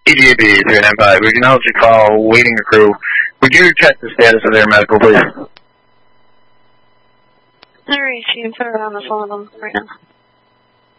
TGAB 395, we acknowledge your call, waiting your crew. Would you check the status of their medical, please? Alright, you can put it on the phone right now.